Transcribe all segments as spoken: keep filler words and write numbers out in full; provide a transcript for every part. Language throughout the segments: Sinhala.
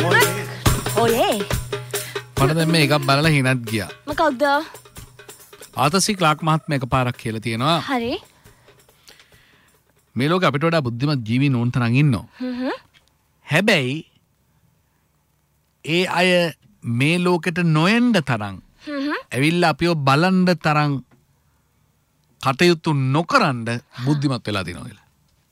ඔයේ මට දැන් මේ එකක් බලලා හිනත් ගියා. මොකක්ද? ආතසි ක්ලාක් මහත්මයා එකපාරක් කියලා තියෙනවා. හරි. මේ ලෝකෙ අපිට වඩා බුද්ධිමත් ජීවීන් ඕන තරම් ඉන්නවා. හ්ම්. හැබැයි ඒ අය මේ ලෝකෙට නොයන්න තරම් හ්ම්. ඇවිල්ලා අපිව බලන්න තරම් කටයුතු නොකරන්න බුද්ධිමත් වෙලා තිනවා කියලා.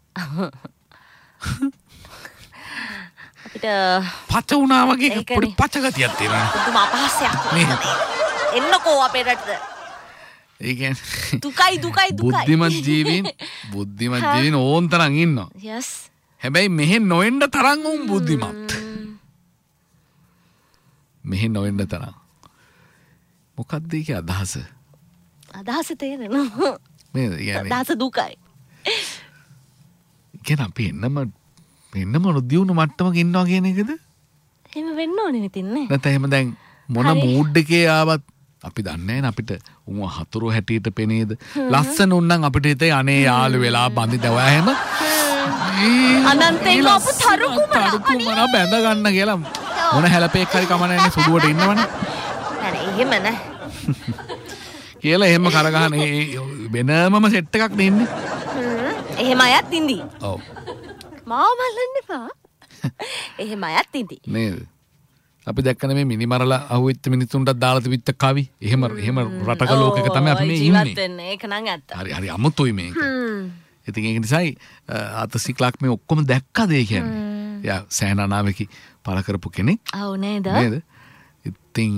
අපිට පච වුණා වගේ පොඩි පච ගතියක් තියෙනවා. පුදුම අපහාසයක්. එන්නකෝ අපේ රටට. ඒ කියන්නේ දුකයි දුකයි දුකයි. බුද්ධිමත් ජීවීන් බුද්ධිමත් ජීවීන් ඕන් තරම් ඉන්නවා. yes. හැබැයි මෙහෙ නොවෙන්න තරම් උන් බුද්ධිමත්. මෙහෙ නොවෙන්න තරම්. මොකක්ද ඒකේ අදහස? අදහස තේරෙනවා. නේද? يعني අදහස දුකයි. කියන අපි එන්නම එන්නම රුධියුණු මට්ටමක ඉන්නවා කියන එකද? එහෙම වෙන්න ඕනේ නෙතින් නේ. නැත්නම් එහෙම දැන් මොන මූඩ් එකේ ආවත් අපි දන්නේ නැහැ අපිට උන් හතුරු හැටියට පෙනේද? ලස්සන උන්නම් අපිට හිතේ අනේ යාළු වෙලා බඳින්න ඔයා එහෙම අනන්තේ අපු තරුකුමන බැඳ ගන්න කියලා මොන හැලපේක් හරි කම නැහැ සුදුවට ඉන්නවනේ. නෑ එහෙම නෑ. කියලා එහෙම කරගහන වෙනමම සෙට් එකක් නෙන්නේ. එහෙම අයත් ඉඳි. ඔව්. මාව බලන්න එපා. එහෙම අයත් ඉඳි. නේද? අපි දැක්කනේ මේ මිනිමරලා අහුවෙච්ච මිනිතුන්ට දාලා තිබිච්ච කවි. එහෙම එහෙම රටක ලෝකයක තමයි අපි මේ ඉන්නේ. ජීවත් වෙන්නේ. ඒක නම් ඇත්ත. හරි හරි අමුතුයි මේක. ඉතින් ඒක නිසායි ආතසි ක්ලාක් මේ ඔක්කොම දැක්කද ඒ කියන්නේ. යා සෑහනානාවකි පළ කරපු කෙනෙක්. ඔව් නේද? නේද? ඉතින්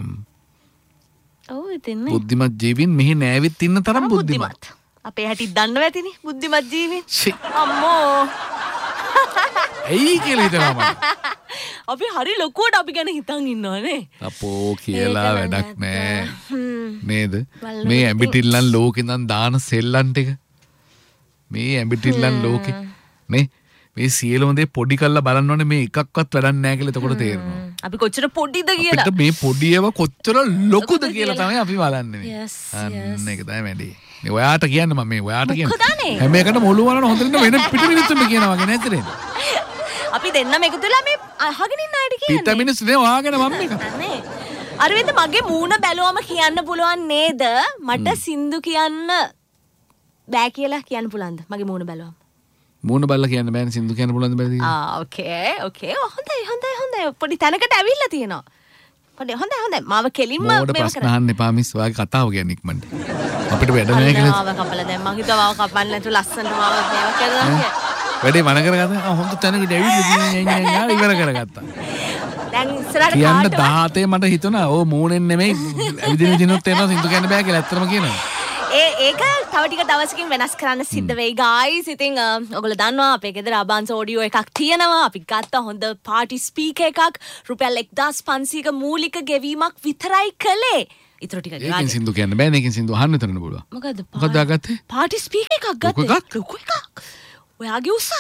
ඔව් ඉතින් නේ. බුද්ධිමත් ජීවීන් මෙහි නෑවිත් ඉන්න තරම් බුද්ධිමත්. අපේ හැටි දන්නව ඇතිනේ බුද්ධිමත් ජීවීන්. අම්මෝ. ඇයි කියලා හිතනවා මම. අපි හරි ලොකුවට අපි ගැන හිතන් ඉන්නවනේ. අපෝ කියලා වැඩක් නෑ. නේද? මේ ඇඹිටිල්ලන් ලෝකෙ ඉඳන් දාන සෙල්ලම් ටික. මේ ඇඹිටිල්ලන් ලෝකෙ නේ මේ සියලුම දේ පොඩි කරලා බලන්න ඕනේ මේ එකක්වත් වැඩක් නෑ කියලා එතකොට තේරෙනවා. අපි කොච්චර පොඩිද කියලා. අපිට මේ පොඩියව කොච්චර ලොකුද කියලා තමයි අපි බලන්නේ මේ. අන්න ඒක තමයි වැඩි. මේ ඔයාට කියන්න මම මේ ඔයාට කියන්න. හැම එකටම ඔළුව වලන හොඳට වෙන පිට මිනිස්සුන්ට කියනවා වගේ නේද? අපි දෙන්නම එකතු වෙලා මේ අහගෙන ඉන්න අයට කියන්නේ. පිට මිනිස්සු නේ ඔයාගෙන මම එක. නේ. අරවින්ද මගේ මූණ බැලුවම කියන්න පුළුවන් නේද? මට සින්දු කියන්න බෑ කියලා කියන්න පුළුවන්ද? මගේ මූණ බැලුවම. මූණ බැලලා කියන්න බෑනේ සින්දු කියන්න පුළුවන්ද බැලලා? ආ ඕකේ ඕකේ. හොඳයි හොඳයි හොඳයි. පොඩි තැනකට ඇවිල්ලා තියෙනවා. පොඩි හොඳයි හොඳයි. මාව කෙලින්ම මේක කරා. ප්‍රශ්න අහන්න එපා මිස්. ඔයාගේ කතාව කියන්නේ ඉක්මනට. අපිට වැඩ නැහැ කියලා. මාව කපලා දැන් මං හිතුවා මාව කපන්න නැතුව ලස්සනට මාව මේව කරනවා කියලා. වැඩේ මන කරගත්තා. හොඳ තැනකට ඇවිල්ලා ඉවර කරගත්තා. දැන් ඉස්සරහට කියන්න දහතේ මට හිතුණා ඕ මූණෙන් නෙමෙයි ඇවිදින දිනුත් එනවා සින්දු කියන්න බෑ කියලා ඇත්තටම කියනවා. ඒ ඒක තව ටික දවසකින් වෙනස් කරන්න සිද්ධ වෙයි guys. ඉතින් ඔයගොල්ලෝ දන්නවා අපේ ගෙදර අබාන්ස් ඔඩියෝ එකක් තියෙනවා. අපි ගත්ත හොඳ පාටි ස්පීකර් එකක් රුපියල් එක්දාස් පන්සීයක මූලික ගෙවීමක් විතරයි කළේ. ඊටර ටික ගානේ. ඒකෙන් සින්දු කියන්න බෑනේ. ඒකෙන් සින්දු අහන්න තරන්න පුළුවන්. මොකද්ද? මොකද්ද ආගත්තේ? පාටි ස්පීකර් එකක් ගත්තේ. ලොකු එකක්. ඔයාගේ උස.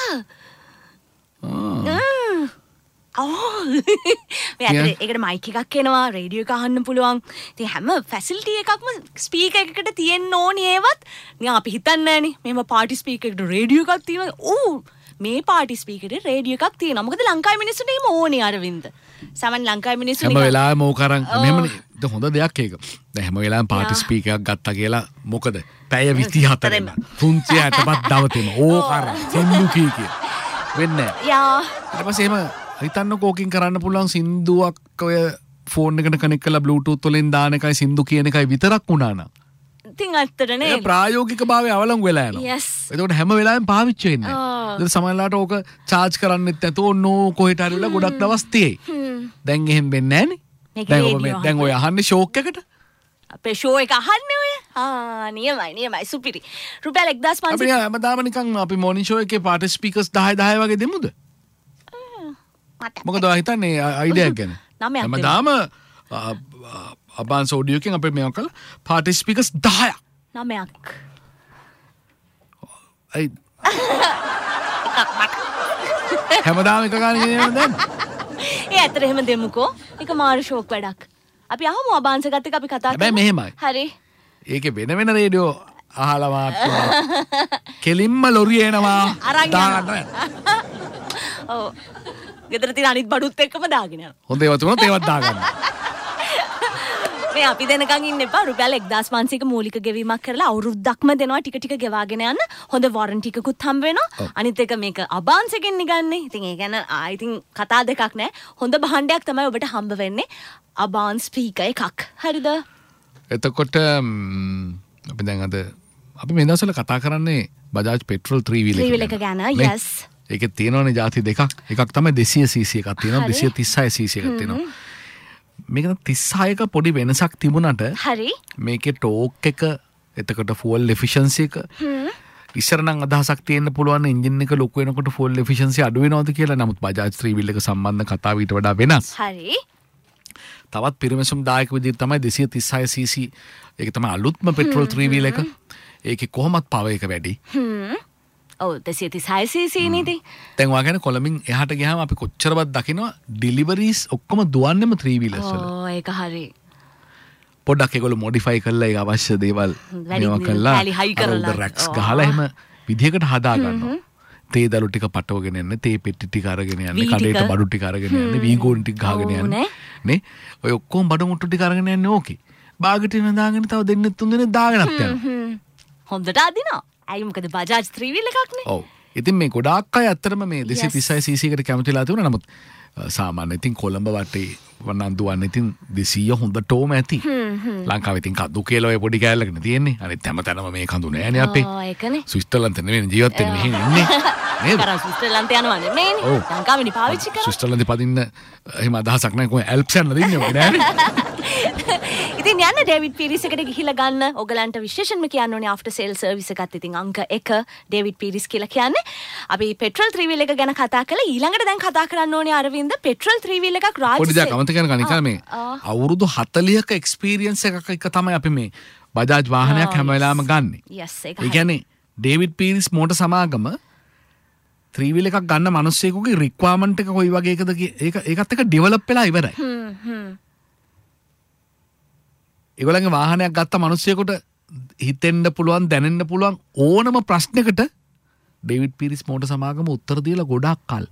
ආ. Oh. මේ අතේ ඒකට මයික් එකක් එනවා, රේඩියෝ එක අහන්න පුළුවන්. ඉතින් හැම ෆැසිලිටි එකක්ම ස්පීකර් එකකට තියෙන්න ඕනේ ඒවත්. නිකන් අපි හිතන්නේ නෑනේ. මේව පාටි ස්පීකර් එකට රේඩියෝ එකක් තියෙනවා. ඕ මේ පාටි ස්පීකර් එකේ රේඩියෝ එකක් තියෙනවා. මොකද ලංකාවේ මිනිස්සුන්ට එහෙම ඕනේ අරවින්ද. සාමාන්‍ය ලංකාවේ මිනිස්සු හැම වෙලාවෙම ඕක අරන් මෙහෙමනේ. ඒක හොඳ දෙයක් ඒක. දැන් හැම වෙලාවෙම පාටි ස්පීකර් එකක් ගත්තා කියලා මොකද? පැය විසි හතරෙම පුංචි අටපත් දවතේම ඕක අරන් සින්දු කී කිය. වෙන්නේ නෑ. යා. ඊට පස්සේ එහෙම හිතන්න කෝකින් කරන්න පුළුවන් සින්දුවක් ඔය ෆෝන් එකට කනෙක්ට් කරලා බ්ලූටූත් වලින් දාන එකයි සින්දු කියන එකයි විතරක් වුණා නම් ඉතින් ඇත්තට නේ ඒ ප්‍රායෝගික භාවය අවලංගු වෙලා යනවා. yes. එතකොට හැම වෙලාවෙම පාවිච්චි වෙන්නේ නැහැ. ඒක සමහරවිට ඕක charge කරන්නෙත් නැතුව නෝ කොහෙට හරි වෙලා ගොඩක් දවස් තියෙයි. දැන් එහෙම වෙන්නේ නැහනේ. දැන් ඔබ මේ දැන් ඔය අහන්නේ ෂෝක් එකට. අපේ ෂෝ එක අහන්නේ ඔය. ආ නියමයි නියමයි සුපිරි. රුපියල් එක්දාස් පන්සීය. අපි හැමදාම නිකන් අපි මොනින් ෂෝ එකේ පාටි ස්පීකර්ස් දහය දහය වගේ දෙමුද? මොකද ඔයා හිතන්නේ අයිඩියාවක් ගැන? හැමදාම අබාන්ස් ඔඩියෝ එකෙන් අපේ මේවා කළා පාටි ස්පීකර්ස් දහයක්. නවයක්. අයි හැමදාම එක ගාන ගෙනියන්න දැන්. ඒ ඇත්තට එහෙම දෙමුකෝ. ඒක මාරු ෂෝක් වැඩක්. අපි අහමු අබාන්ස් එකත් එක්ක අපි කතා කරමු. හැබැයි මෙහෙමයි. හරි. ඒකේ වෙන වෙන රේඩියෝ අහලා වාට්ටුවා. කෙලින්ම ලොරිය එනවා. අරන් යනවා. ඔව්. ගෙදර තියෙන අනිත් බඩුත් එක්කම දාගෙන යනවා. හොඳ ඒවා තුනත් ඒවත් දාගන්න. මේ අපි දෙනකන් ඉන්න එපා. රුපියල් එක්දාස් පන්සීයක මූලික ගෙවීමක් කරලා අවුරුද්දක්ම දෙනවා ටික ටික ගෙවාගෙන යන්න. හොඳ වොරන්ටි එකකුත් හම්බ වෙනවා. අනිත් එක මේක අබාන්ස් එකෙන් නිගන්නේ. ඉතින් ඒ ගැන ආ ඉතින් කතා දෙකක් නෑ. හොඳ භාණ්ඩයක් තමයි ඔබට හම්බ වෙන්නේ. අබාන්ස් ස්පීකර් එකක්. හරිද? එතකොට අපි දැන් අද අපි මේ දවස්වල කතා කරන්නේ බජාජ් පෙට්‍රල් three wheel එක. three wheel එක ගැන. yes. ඒකේ තියෙනවනේ ಜಾති දෙකක්. එකක් තමයි දෙසිය සීසී එකක් තියෙනවා. දෙසිය තිස් හය සීසී එකක් තියෙනවා. මේක තිස් හයක පොඩි වෙනසක් තිබුණට හරි මේකේ ටෝක් එක එතකොට ෆුවල් එෆිෂන්සි එක ඉස්සර නම් අදහසක් තියෙන්න පුළුවන් එන්ජින් එක ලොකු වෙනකොට ෆුවල් එෆිෂන්සි අඩු වෙනවද කියලා. නමුත් බජාජ් three wheel එක සම්බන්ධ කතාව ඊට වඩා වෙනස්. හරි තවත් පිරිමැසුම් දායක විදිහට තමයි දෙසිය තිස් හය සීසී ඒක තමයි අලුත්ම පෙට්‍රල් three wheel එක. ඒකේ කොහොමත් පව එක වැඩි. හ්ම් ඔව් දෙසිය තිස් හය සීසී නේද? දැන් ඔයා කියන්නේ කොළඹින් එහාට ගියාම අපි කොච්චරවත් දකිනවා ඩිලිවරිස් ඔක්කොම දුවන්නේම three wheelers වල. ඔව් ඒක හරි. පොඩ්ඩක් ඒගොල්ලෝ මොඩිෆයි කරලා ඒ අවශ්‍ය දේවල් මේවා කරලා අර රැක්ස් ගහලා එහෙම විදිහකට හදා ගන්නවා. තේ දළු ටික පටවගෙන යන්නේ, තේ පෙට්ටි ටික අරගෙන යන්නේ, කඩේට බඩු ටික අරගෙන යන්නේ, වීගෝන් ටික ගහගෙන යන්නේ. නේ? ඔය ඔක්කොම බඩු මුට්ටු ටික අරගෙන යන්නේ ඕකේ. බාගෙට ඉන්න දාගෙන තව දෙන්නෙක් තුන් දෙනෙක් දාගෙනත් යනවා. හොඳට අදිනවා. ඇයි මොකද බජාජ් three wheel එකක් නේ? ඔව්. ඉතින් මේ ගොඩාක් අය ඇත්තටම මේ දෙසිය තිස් හය සීසී එකට කැමතිලා තිබුණා. නමුත් සාමාන්‍ය ඉතින් කොළඹ වටේ වන්නන් දුවන්නේ ඉතින් දෙසිය හොඳටම ඇති. ලංකාවේ ඉතින් කඳු කියලා ඔය පොඩි කෑල්ලකනේ තියෙන්නේ. අනිත් හැමතැනම මේ කඳු නෑනේ අපේ. ඔව් ඒකනේ. ස්විට්සර්ලන්තේ නෙවෙයි ජීවත් වෙන්නේ මෙහෙ ඉන්නේ. නේද? කරා ස්විට්සර්ලන්තේ යනවා නෙමෙයිනේ. ලංකාවෙනි පාවිච්චි කරා. ස්විට්සර්ලන්තේ පදින්න එහෙම අදහසක් නැහැ. කොහේ ඇල්ප්ස් යන්න දෙන්නේ ඔය නෑනේ. ඉතින් යන්න ඩේවිඩ් පීරිස් එකට ගිහිල්ලා ගන්න. ඔයගලන්ට විශේෂයෙන්ම කියන්න ඕනේ ආෆ්ටර් සේල් සර්විස් එකත් ඉතින් අංක එක ඩේවිඩ් පීරිස් කියලා කියන්නේ. අපි පෙට්‍රල් three wheel එක ගැන කතා කළා. ඊළඟට දැන් කතා කරන්න ඕනේ අරවින්ද පෙට්‍රල් three wheel එකක් රාජ්‍ය පොඩි දෙයක් අමතක කරන කණිකා මේ අවුරුදු හතලිහක එක්ස්පීරියන්ස් එකක් එක තමයි අපි මේ බජාජ් වාහනයක් හැම වෙලාවෙම ගන්නෙ. yes ඒක. ඒ කියන්නේ ඩේවිඩ් පීරිස් මෝටර් සමාගම three wheel එකක් ගන්න මිනිස්සෙකුගේ රික්වයර්මන්ට් එක කොයි වගේ එකද ඒක ඒකත් එක ඩෙවලොප් වෙලා ඉවරයි. හ්ම් හ්ම්. ඒගොල්ලන්ගේ වාහනයක් ගත්ත මිනිස්සෙකුට හිතෙන්න පුළුවන් දැනෙන්න පුළුවන් ඕනම ප්‍රශ්නයකට ඩේවිඩ් පීරිස් මෝටර් සමාගම උත්තර දීලා ගොඩාක් කල්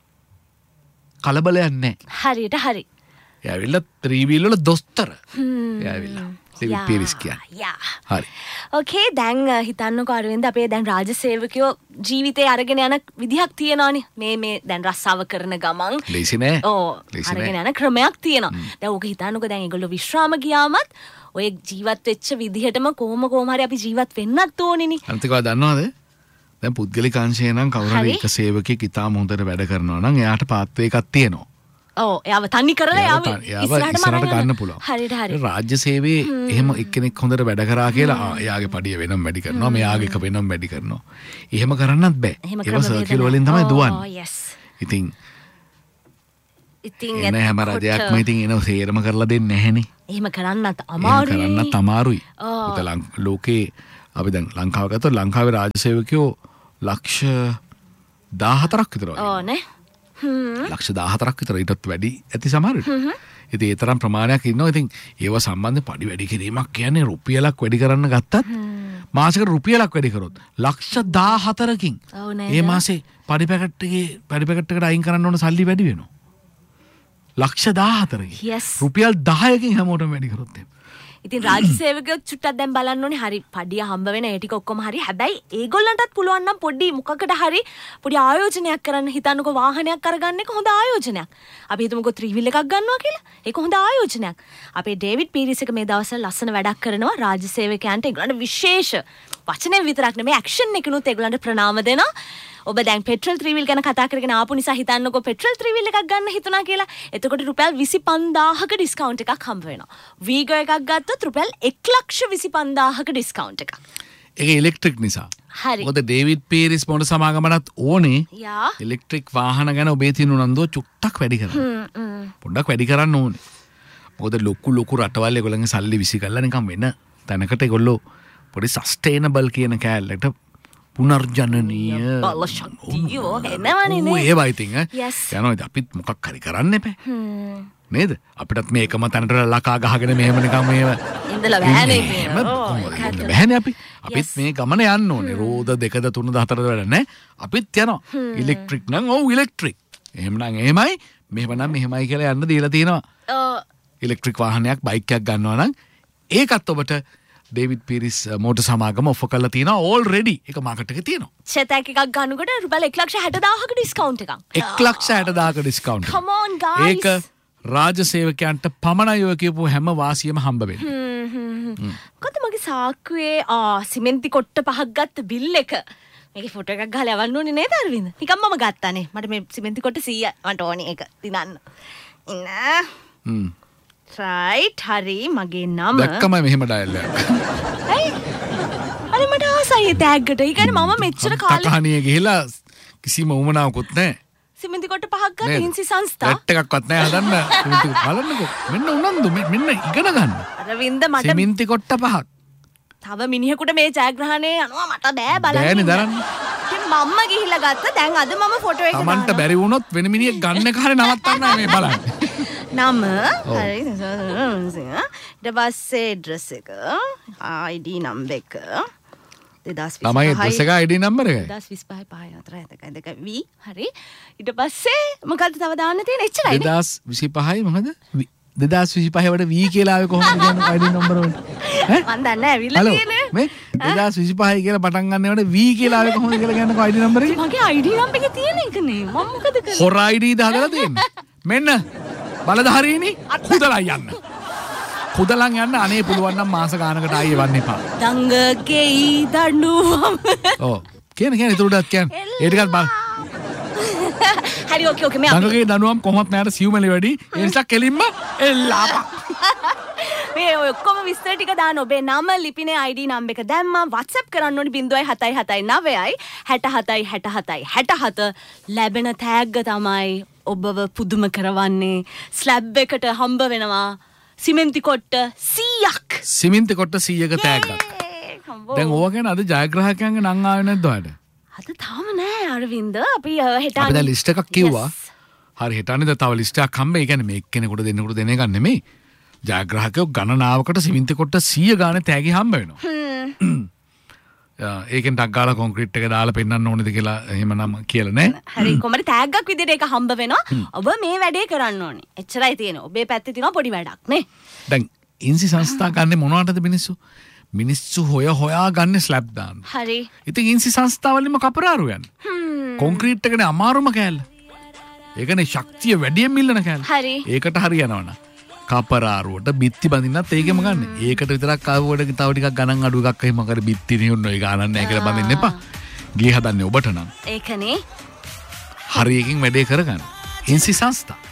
කලබලයක් නැහැ. හරියට හරි. එයා ඇවිල්ලා three wheel වල දොස්තර. එයා ඇවිල්ලා ඩේවිඩ් පීරිස් කියන්නේ. යා. හරි. ඕකේ දැන් හිතන්නකෝ අරවින්ද අපේ දැන් රාජ්‍ය සේවකයෝ ජීවිතේ අරගෙන යන විදිහක් තියෙනවානේ. මේ මේ දැන් රස්සාව කරන ගමන්. ලේසි නෑ. ඔව්. අරගෙන යන ක්‍රමයක් තියෙනවා. දැන් ඕක හිතන්නකෝ දැන් ඒගොල්ලෝ විශ්‍රාම ගියාමත් ඔය ජීවත් වෙච්ච විදිහටම කොහොම කොහොම හරි අපි ජීවත් වෙන්නත් ඕනේනේ. අනිත් එක දන්නවද? දැන් පුද්ගලික අංශය නම් කවුරු හරි එක සේවකයෙක් ඉතාම හොඳට වැඩ කරනවා නම් එයාට පාත්‍රය එකක් තියෙනවා. ඔව් එයාව තනි කරලා එයාව ඉස්සරහට ගන්න පුළුවන්. හරියට හරි. රාජ්‍ය සේවයේ එහෙම එක්කෙනෙක් හොඳට වැඩ කරා කියලා එයාගේ පඩිය වෙනම වැඩි කරනවා, මෙයාගේ එක වෙනම වැඩි කරනවා. එහෙම කරන්නත් බෑ. ඒව සර්කිල් වලින් තමයි දුවන්නේ. ඔව් yes. ඉතින් ඉතින් එන හැම රජයක්ම ඉතින් එන සේරම කරලා දෙන්නේ නැහෙනේ. එහෙම කරන්නත් අමාරුයි. කරන්නත් අමාරුයි. ඒත ලෝකේ අපි දැන් ලංකාව ගත්තොත් ලංකාවේ රාජ්‍ය සේවකයෝ ලක්ෂ දාහතරක් විතර වගේ. ඕ නේ. හ්ම්. ලක්ෂ දාහතරක් විතර ඊටත් වැඩි ඇති සමහරවිට. ඉතින් ඒ තරම් ප්‍රමාණයක් ඉන්නවා. ඉතින් ඒව සම්බන්ධ පඩි වැඩි කිරීමක් කියන්නේ රුපියලක් වැඩි කරන්න ගත්තත් මාසෙකට රුපියලක් වැඩි කරොත් ලක්ෂ දාහතරකින් ඒ මාසේ පඩි පැකට් එකේ පඩි පැකට් එකට අයින් කරන්න ඕන සල්ලි වැඩි වෙනවා. ලක්ෂ දාහතරකින්. yes. රුපියල් දහයකින් හැමෝටම වැඩි කරොත් එහෙම. ඉතින් රාජ්‍ය සේවකයෝ චුට්ටක් දැන් බලන්න ඕනේ. හරි පඩිය හම්බ වෙන ඒ ටික ඔක්කොම හරි. හැබැයි ඒගොල්ලන්ටත් පුළුවන් නම් පොඩි මොකකට හරි පොඩි ආයෝජනයක් කරන්න. හිතන්නකෝ වාහනයක් අරගන්න එක හොඳ ආයෝජනයක්. අපි හිතමුකෝ three wheel එකක් ගන්නවා කියලා. ඒක හොඳ ආයෝජනයක්. අපේ ඩේවිඩ් පීරිස් එක මේ දවස්වල ලස්සන වැඩක් කරනවා. රාජ්‍ය සේවකයන්ට ඒගොල්ලන්ට විශේෂ වචනෙන් විතරක් නෙමෙයි ඇක්ෂන් එකනොත් ඒගොල්ලන්ට ප්‍රණාම දෙනවා. ඔබ දැන් පෙට්‍රල් three wheel ගැන කතා කරගෙන ආපු නිසා හිතන්නකෝ පෙට්‍රල් three wheel එකක් ගන්න හිතුණා කියලා. එතකොට රුපියල් විසි පන්දාහක ඩිස්කවුන්ට් එකක් හම්බ වෙනවා. වීගෝ එකක් ගත්තොත් රුපියල් එක ලක්ෂ විසි පන්දාහක ඩිස්කවුන්ට් එකක්. ඒක ඉලෙක්ට්‍රික් නිසා. හරි. මොකද ඩේවිඩ් පීරිස් මොඩ සමාගමනත් ඕනේ යා. ඉලෙක්ට්‍රික් වාහන ගැන ඔබේ තියෙන උනන්දුව චුට්ටක් වැඩි කරන්න. හ්ම් හ්ම්. පොඩ්ඩක් වැඩි කරන්න ඕනේ. මොකද ලොකු ලොකු රටවල් ඒගොල්ලන්ගේ සල්ලි විසි කරලා නිකන් වෙන තැනකට ඒගොල්ලෝ පොඩි සස්ටේනබල් කියන කෑල්ලකට පුනර්ජනනීය බල ශක්තිය එනවනේ නේ. ඒ වයිතින් ඈ. yes. යනවා ඉතින් අපිත් මොකක් හරි කරන්න එපා. නේද? අපිටත් මේ එකම තැනට ලකා ගහගෙන මෙහෙම නිකන් මේව ඉඳලා බෑනේ කියනවා. බෑනේ අපි. අපිත් මේ ගමන යන්න ඕනේ. රෝද දෙකද තුනද හතරද වැඩ නැහැ. අපිත් යනවා. ඉලෙක්ට්‍රික් නම් ඔව් ඉලෙක්ට්‍රික්. එහෙමනම් එහෙමයි. මෙහෙමනම් මෙහෙමයි කියලා යන්න දීලා තියෙනවා. ඔව්. ඉලෙක්ට්‍රික් වාහනයක් බයික් එකක් ගන්නවා නම් ඒකත් ඔබට ඩේවිඩ් පීරිස් මෝටර් සමාගම ඔෆර් කරලා තියෙනවා ඕල්රෙඩි. ඒක මාකට් එකේ තියෙනවා. චෙතක් එකක් ගන්නකොට රුපියල් එක ලක්ෂ හැට දාහක ඩිස්කවුන්ට් එකක්. එක ලක්ෂ හැට දාහක ඩිස්කවුන්ට්. Come on guys. ඒක රාජ්‍ය සේවකයන්ට පමණයි ඔය කියපු හැම වාසියම හම්බ වෙන්නේ. හ්ම් හ්ම්. කොහොමද මගේ සාක්කුවේ ආ සිමෙන්ති කොට්ට පහක් ගත්ත බිල් එක. මේකේ ෆොටෝ එකක් ගහලා යවන්න ඕනේ නේද අරවින්ද? නිකන් මම ගත්තානේ. මට මේ සිමෙන්ති කොට්ට සීය මට ඕනේ ඒක දිනන්න. ඉන්න. හ්ම්. රයිට් හරි මගේ නම. දැක්කම මෙහෙම ඩයල් එකක්. ඇයි? අනේ මට ආසයි තෑග්ගට. ඒ කියන්නේ මම මෙච්චර කාලෙ තකහණියේ ගිහලා කිසිම උමනාවකුත් නැහැ. සිමෙන්ති කොට්ට පහක් ගත්ත හින්සි සංස්ථා. රැට් එකක්වත් නැහැ හදන්න. සිමෙන්ති බලන්නකෝ. මෙන්න උනන්දු මෙන්න ඉගෙන ගන්න. අරවින්ද මට සිමෙන්ති කොට්ට පහක්. තව මිනිහෙකුට මේ ජයග්‍රහණය යනවා මට බෑ බලන්න. බෑනේ දරන්න. ඉතින් මම්ම ගිහිල්ලා ගත්ත. දැන් අද මම ෆොටෝ එක දානවා. Tamanට බැරි වුණොත් වෙන මිනිහෙක් ගන්න කාලේ නවත්තන්න මේ බලන්න. නම හරි ඊට පස්සේ ඇඩ්‍රස් එක ආයි ඩී නම්බර් එක දෙදාස් විසිපහ ළමයි ඇඩ්‍රස් එක ආයි ඩී නම්බර් එකයි දෙදාස් විසිපහ පහ හතර එකයි දෙකයි වී හරි ඊට පස්සේ මොකද්ද තව දාන්න තියෙන එච්චරයි නේ දෙදාස් විසිපහයි මොකද දෙදාස් විසිපහ වල වී කියලා ආවේ කොහොමද කියන්නේ ආයි ඩී නම්බර වලට ඈ මන් දන්නේ නැහැ ඇවිල්ලා තියෙන්නේ මේ දෙදාස් විසිපහයි කියලා පටන් ගන්න ඒවට වී කියලා ආවේ කොහොමද කියලා කියන්නකෝ ආයි ඩී නම්බර එක මගේ ආයි ඩී නම්බර් එක තියෙන එක නේ මම මොකද කරන්නේ හොර ආයි ඩී ද හදලා තියෙන්නේ මෙන්න බලධාරීනි හුදලන් යන්න හුදලන් යන්න අනේ පුළුවන් නම් මාස ගානකට ආයෙ එවන්න එපා දංගගේ දඬුවම ඔව් කියන කියන ඒතරටත් කියන්න ඒ ටිකත් බල හරි ඕකේ ඕකේ මේ දංගගේ දඬුවම් කොහොමත් නෑට සිව්මැලි වැඩි ඒ නිසා කෙලින්ම එල්ලාපා මේ ඔය ඔක්කොම විස්තර ටික දාන්න ඔබේ නම ලිපිනේ ආයි ඩී නම්බර් එක දැම්මා WhatsApp කරන්න ඕනි ज़ीरो सात सात नौ හැට හතයි හැට හතයි හැට හත ලැබෙන තෑග්ග තමයි ඔබව පුදුම කරවන්නේ ස්ලැබ් එකට හම්බ වෙනවා සිමෙන්ති කොට්ට සීයක් සිමෙන්ති කොට්ට සීයක තෑග්ගක් දැන් ඕවා ගැන අද ජයග්‍රාහකයන්ගේ නම් ආවේ නැද්ද ඔයාලට අද තාම නෑ අරවින්ද අපි හෙට අපි දැන් ලිස්ට් එකක් කිව්වා හරි හෙට අනිද තව ලිස්ට් එකක් හම්බ ඒ කියන්නේ මේ එක්කෙනෙකුට දෙන්නෙකුට දෙන එක නෙමෙයි ජයග්‍රාහකයෝ ගණනාවකට සිමෙන්ති කොට්ට සීය ගානේ තෑගි හම්බ වෙනවා ඒකෙන් ටක් ගාලා කොන්ක්‍රීට් එක දාලා පෙන්නන්න ඕනේද කියලා එහෙමනම් කියලා නෑ. හරි කොහමද තෑග්ගක් විදිහට ඒක හම්බ වෙනවා. ඔබ මේ වැඩේ කරන්න ඕනේ. එච්චරයි තියෙන්නේ. ඔබේ පැත්තේ තියෙනවා පොඩි වැඩක් නේ. දැන් ඉන්සි සංස්ථා ගන්නේ මොනවටද මිනිස්සු? මිනිස්සු හොය හොයා ගන්න ස්ලැබ් දාන්න. හරි. ඉතින් ඉන්සි සංස්ථාවලින්ම කපරාරු යන්නේ. කොන්ක්‍රීට් එකනේ අමාරුම කෑල්ල. ඒකනේ ශක්තිය වැඩියෙන් මිල්ලන කෑල්ල. හරි. ඒකට හරියනවනේ. කපරාරුවට බිත්ති බඳින්නත් ඒකෙම ගන්න. ඒකට විතරක් ආවුවට තව ටිකක් ගණන් අඩු එකක් එහෙම කර බිත්ති නෙන්න ඔය ගණන් නැහැ කියලා බඳින්න එපා. ගේ හදන්නේ ඔබට නම්. ඒකනේ. හරි එකකින් වැඩේ කරගන්න. ඉන්සි සංස්ථා